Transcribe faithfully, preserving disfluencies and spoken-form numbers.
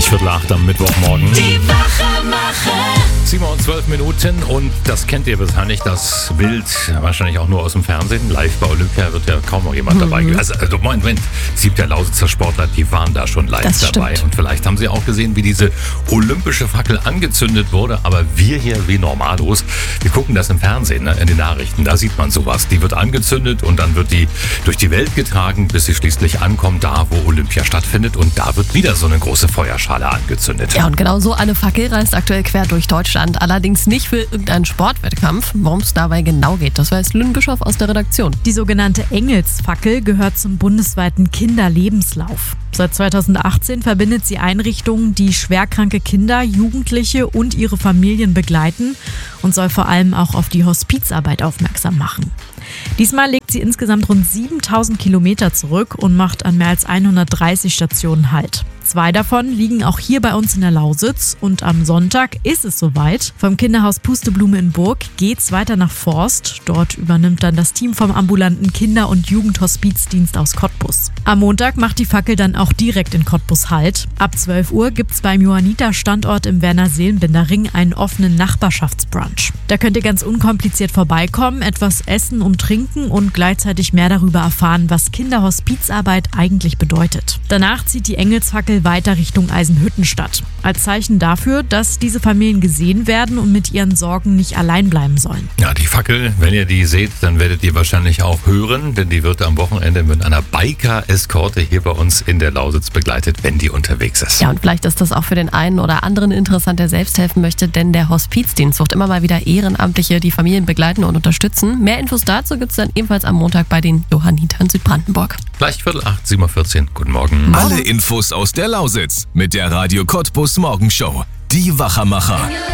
Viertel acht am Mittwochmorgen. Die Wachmacher. sieben und zwölf Minuten und das kennt ihr wahrscheinlich, das Bild wahrscheinlich auch nur aus dem Fernsehen. Live bei Olympia wird ja kaum noch jemand dabei. Mhm. Also, also Moment, Moment, es gibt ja Lausitzer Sportler, die waren da schon live Das dabei. stimmt. Und vielleicht haben sie auch gesehen, wie diese olympische Fackel angezündet wurde. Aber wir hier wie Normalos, wir gucken das im Fernsehen, ne, in den Nachrichten. Da sieht man sowas. Die wird angezündet und dann wird die durch die Welt getragen, bis sie schließlich ankommt, da wo Olympia stattfindet. Und da wird wieder so eine große Feuerschale angezündet. Ja, und genau so eine Fackel reist aktuell quer durch Deutschland. Allerdings nicht für irgendeinen Sportwettkampf. Worum es dabei genau geht, das weiß Lynn Bischof aus der Redaktion. Die sogenannte Engelsfackel gehört zum bundesweiten Kinderlebenslauf. Seit zweitausendachtzehn verbindet sie Einrichtungen, die schwerkranke Kinder, Jugendliche und ihre Familien begleiten und soll vor allem auch auf die Hospizarbeit aufmerksam machen. Diesmal legt sie insgesamt rund siebentausend Kilometer zurück und macht an mehr als hundertdreißig Stationen Halt. Zwei davon liegen auch hier bei uns in der Lausitz und am Sonntag ist es soweit. Vom Kinderhaus Pusteblume in Burg geht's weiter nach Forst. Dort übernimmt dann das Team vom ambulanten Kinder- und Jugendhospizdienst aus Cottbus. Am Montag macht die Fackel dann auch direkt in Cottbus Halt. Ab zwölf Uhr gibt's beim Johanniter-Standort im Werner-Seelenbinder-Ring einen offenen Nachbarschaftsbrunch. Da könnt ihr ganz unkompliziert vorbeikommen, etwas essen und trinken und gleichzeitig mehr darüber erfahren, was Kinderhospizarbeit eigentlich bedeutet. Danach zieht die Engelsfackel weiter Richtung Eisenhüttenstadt. Als Zeichen dafür, dass diese Familien gesehen werden und mit ihren Sorgen nicht allein bleiben sollen. Ja, die Fackel, wenn ihr die seht, dann werdet ihr wahrscheinlich auch hören, denn die wird am Wochenende mit einer Biker-Eskorte hier bei uns in der Lausitz begleitet, wenn die unterwegs ist. Ja, und vielleicht ist das auch für den einen oder anderen interessant, der selbst helfen möchte, denn der Hospizdienst wird immer mal wieder Ehrenamtliche, die Familien begleiten und unterstützen. Mehr Infos dazu gibt es dann ebenfalls am Montag bei den Johannitern Südbrandenburg. Gleich Viertel acht, sieben Uhr vierzehn. Guten Morgen. Alle Infos aus der Lausitz mit der Radio Cottbus Morgenshow. Die Wachmacher.